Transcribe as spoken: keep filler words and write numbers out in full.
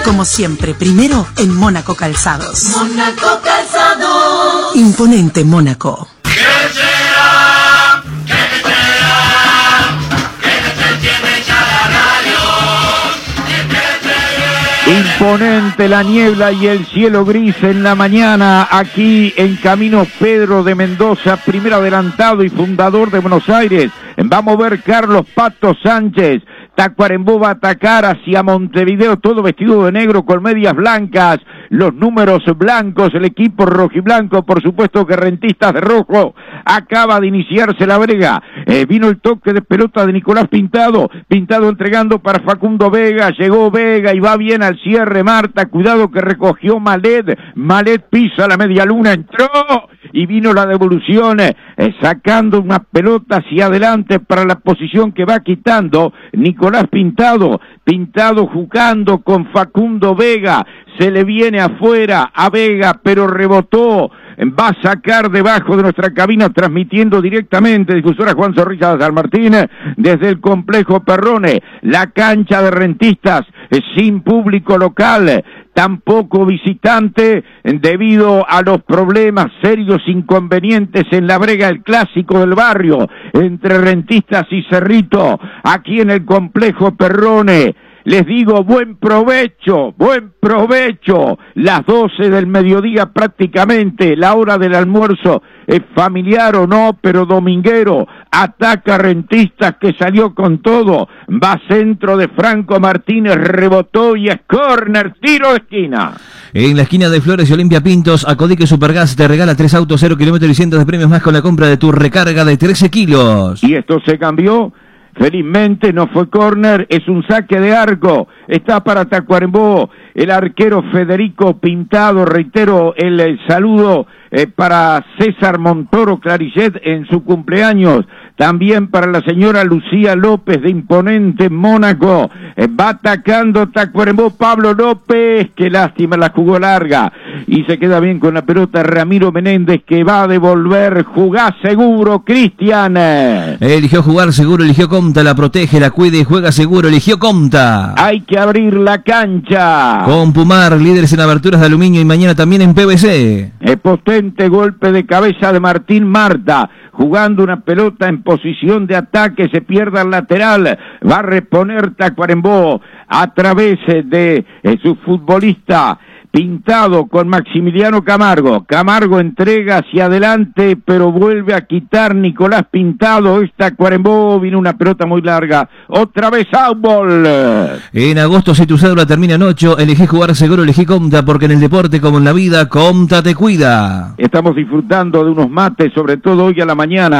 Como siempre, primero en Mónaco Calzados. Mónaco Calzados. Imponente Mónaco. ¿Qué será? ¿Qué será? ¿Qué se tiene ya la radio? Imponente la niebla y el cielo gris en la mañana, aquí en Camino Pedro de Mendoza, primer adelantado y fundador de Buenos Aires. Vamos a ver Carlos Pato Sánchez. Tacuarembó va a atacar hacia Montevideo, todo vestido de negro con medias blancas, los números blancos, el equipo rojiblanco, por supuesto que Rentistas de rojo. Acaba de iniciarse la brega, eh, vino el toque de pelota de Nicolás Pintado, Pintado entregando para Facundo Vega, llegó Vega y va bien al cierre Marta, cuidado que recogió Malet, Malet pisa la media luna, entró y vino la devolución, eh, sacando una pelota hacia adelante para la posición que va quitando Nicolás Pintado, Pintado jugando con Facundo Vega, se le viene afuera a Vega, pero rebotó, va a sacar debajo de nuestra cabina, transmitiendo directamente, difusora Juan Zorrilla de San Martín, desde el complejo Perrone, la cancha de Rentistas, sin público local, tampoco visitante, debido a los problemas serios inconvenientes en la brega, el clásico del barrio, entre Rentistas y Cerrito, aquí en el complejo Perrone. Les digo, buen provecho, buen provecho, las doce del mediodía prácticamente, la hora del almuerzo, es familiar o no, pero dominguero, ataca Rentistas que salió con todo, va centro de Franco Martínez, rebotó y es córner, tiro de esquina. En la esquina de Flores y Olimpia Pintos, Acodique Supergas te regala tres autos, cero kilómetros y cientos de premios más con la compra de tu recarga de trece kilos. Y esto se cambió. Felizmente no fue córner, es un saque de arco, está para Tacuarembó, el arquero Federico Pintado, reitero el, el saludo eh, para César Montoro Clarillet en su cumpleaños, también para la señora Lucía López de Imponente Mónaco, eh, va atacando Tacuarembó, Pablo López, qué lástima, la jugó larga, y se queda bien con la pelota Ramiro Menéndez que va a devolver, jugá seguro, Cristian. Eligió jugar seguro, eligió Comta, la protege, la cuida y juega seguro, eligió Comta. Hay que abrir la cancha. Con Pumar, líderes en aberturas de aluminio y mañana también en P V C. El potente golpe de cabeza de Martín Marta, jugando una pelota en posición de ataque, se pierde al lateral, va a reponer Tacuarembó a través de eh, su futbolista Pintado con Maximiliano Camargo. Camargo entrega hacia adelante, pero vuelve a quitar Nicolás Pintado. Esta Tacuarembó, vino una pelota muy larga. Otra vez outball. En agosto, si tu cédula termina en ocho, elegí jugar seguro, elegí Comta, porque en el deporte como en la vida, Comta te cuida. Estamos disfrutando de unos mates, sobre todo hoy a la mañana.